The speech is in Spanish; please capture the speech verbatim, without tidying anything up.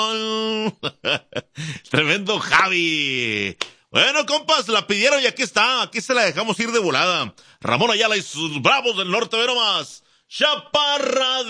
Tremendo Javi. Bueno, compas, la pidieron y aquí está. Aquí se la dejamos ir de volada. Ramón Ayala y sus bravos del norte, ve nomás. Chaparra